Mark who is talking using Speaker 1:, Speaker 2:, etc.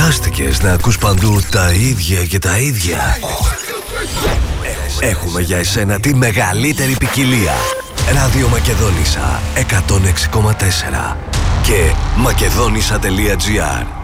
Speaker 1: Κουράστηκες να ακούς παντού τα ίδια και τα ίδια? Έχουμε για εσένα τη μεγαλύτερη ποικιλία. Ράδιο Μακεδόνισσα 106,4 και μακεδόνισσα.gr.